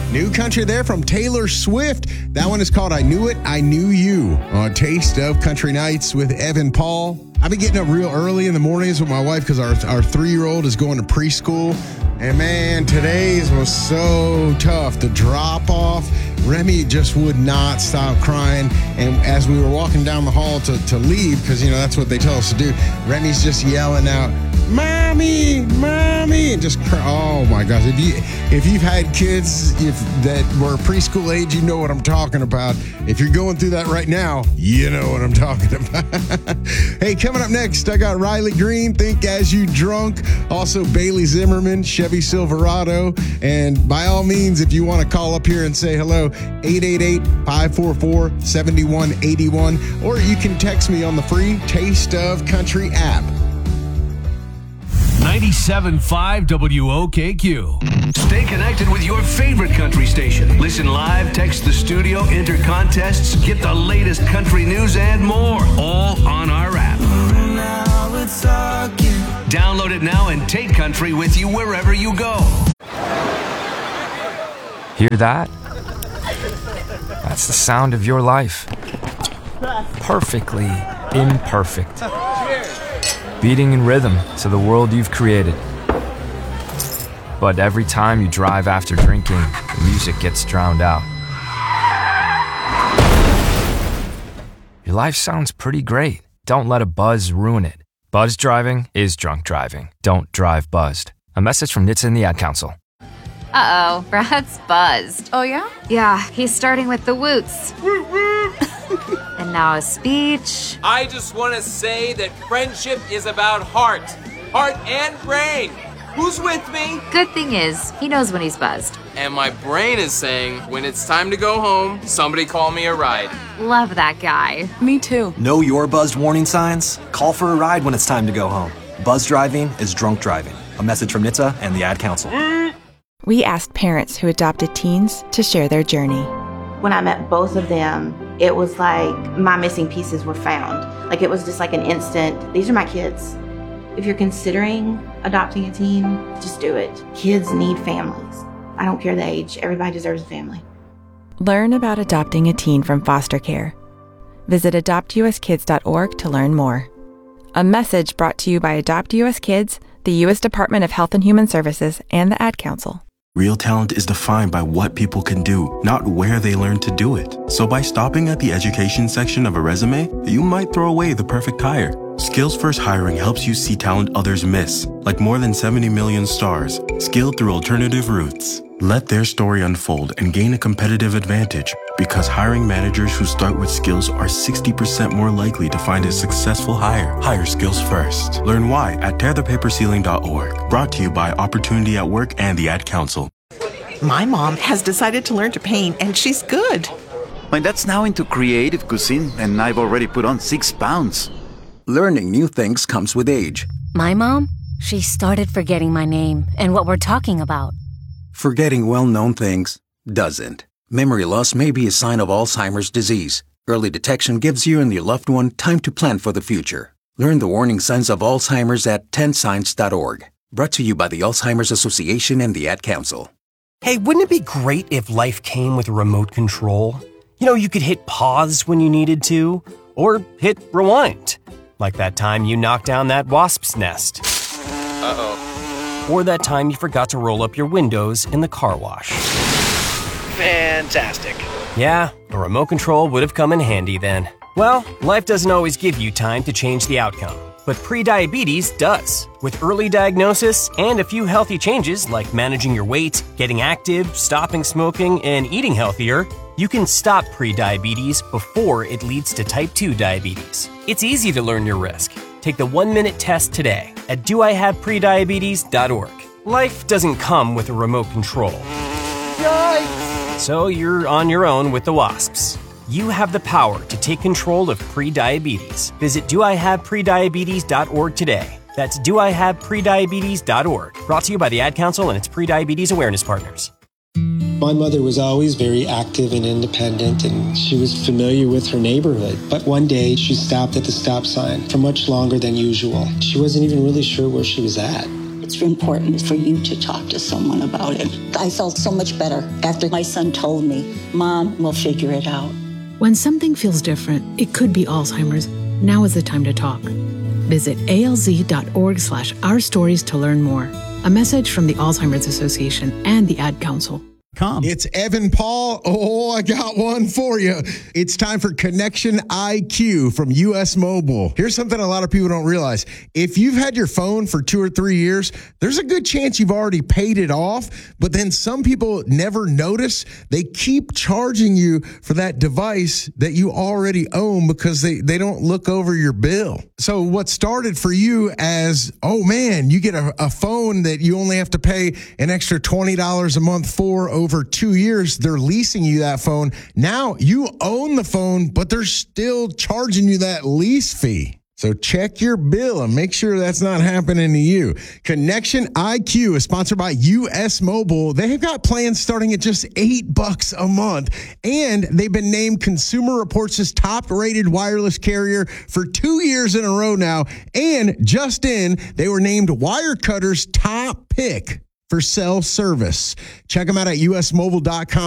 New country there from Taylor Swift. That one is called I Knew It, I Knew You on Taste of Country Nights with Evan Paul. I've been getting up real early in the mornings with my wife because our 3-year-old is going to preschool. And man, today's was so tough. The drop off, Remy just would not stop crying. And as we were walking down the hall to leave, because, you know, that's what they tell us to do, Remy's just yelling out, "Mommy, Mommy," and just cry. Oh my gosh. If you've had kids that were preschool age, you know what I'm talking about. If you're going through that right now, you know what I'm talking about. Hey, coming up next, I got Riley Green, Think As You Drunk. Also Bailey Zimmerman, Chevy Silverado. And by all means, if you want to call up here and say hello, 888-544-7181. Or you can text me on the free Taste of Country app. 97.5 WOKQ. Stay connected with your favorite country station. Listen live, text the studio, enter contests, get the latest country news and more. All on our app. Download it now and take country with you wherever you go. Hear that? That's the sound of your life. Perfectly imperfect. Beating in rhythm to the world you've created. But every time you drive after drinking, the music gets drowned out. Your life sounds pretty great. Don't let a buzz ruin it. Buzz driving is drunk driving. Don't drive buzzed. A message from NHTSA and the Ad Council. Uh-oh, Brad's buzzed. Oh, yeah? Yeah, he's starting with the woots. And now a speech. I just want to say that friendship is about heart and brain. Who's with me? Good thing is, he knows when he's buzzed. And my brain is saying, when it's time to go home, somebody call me a ride. Love that guy. Me too. Know your buzzed warning signs? Call for a ride when it's time to go home. Buzz driving is drunk driving. A message from NHTSA and the Ad Council. We asked parents who adopted teens to share their journey. When I met both of them, it was like my missing pieces were found. Like it was just like an instant, these are my kids. If you're considering adopting a teen, just do it. Kids need families. I don't care the age. Everybody deserves a family. Learn about adopting a teen from foster care. Visit adoptuskids.org to learn more. A message brought to you by Adopt US Kids, the U.S. Department of Health and Human Services, and the Ad Council. Real talent is defined by what people can do, not where they learn to do it. So by stopping at the education section of a resume, you might throw away the perfect hire. Skills First Hiring helps you see talent others miss, like more than 70 million stars, skilled through alternative routes. Let their story unfold and gain a competitive advantage, because hiring managers who start with skills are 60% more likely to find a successful hire. Hire skills first. Learn why at tearthepaperceiling.org. Brought to you by Opportunity at Work and the Ad Council. My mom has decided to learn to paint, and she's good. My dad's now into creative cuisine, and I've already put on 6 pounds. Learning new things comes with age. My mom, she started forgetting my name and what we're talking about. Forgetting well-known things doesn't. Memory loss may be a sign of Alzheimer's disease. Early detection gives you and your loved one time to plan for the future. Learn the warning signs of Alzheimer's at 10signs.org. Brought to you by the Alzheimer's Association and the Ad Council. Hey, wouldn't it be great if life came with a remote control? You know, you could hit pause when you needed to, or hit rewind. Like that time you knocked down that wasp's nest. Uh-oh. Or that time you forgot to roll up your windows in the car wash. Fantastic. Yeah, a remote control would have come in handy then. Well, life doesn't always give you time to change the outcome, but prediabetes does. With early diagnosis and a few healthy changes like managing your weight, getting active, stopping smoking, and eating healthier, you can stop prediabetes before it leads to type 2 diabetes. It's easy to learn your risk. Take the 1-minute test today at doihaveprediabetes.org. Life doesn't come with a remote control. Yikes! So you're on your own with the wasps. You have the power to take control of prediabetes. Visit doihaveprediabetes.org today. That's doihaveprediabetes.org. Brought to you by the Ad Council and its prediabetes awareness partners. My mother was always very active and independent, and she was familiar with her neighborhood. But one day, she stopped at the stop sign for much longer than usual. She wasn't even really sure where she was at. It's important for you to talk to someone about it. I felt so much better after my son told me, Mom, we'll figure it out. When something feels different, it could be Alzheimer's. Now is the time to talk. Visit alz.org/ourstories to learn more. A message from the Alzheimer's Association and the Ad Council. It's Evan Paul. Oh, I got one for you. It's time for Connection IQ from US Mobile. Here's something a lot of people don't realize. If you've had your phone for 2 or 3 years, there's a good chance you've already paid it off, but then some people never notice. They keep charging you for that device that you already own because they don't look over your bill. So what started for you as, oh man, you get a phone that you only have to pay an extra $20 a month for over 2 years, they're leasing you that phone. Now you own the phone, but they're still charging you that lease fee. So check your bill and make sure that's not happening to you. Connection IQ is sponsored by US Mobile. They've got plans starting at just $8 a month. And they've been named Consumer Reports' top-rated wireless carrier for 2 years in a row now. And just in, they were named Wirecutter's top pick for cell service. Check them out at usmobile.com.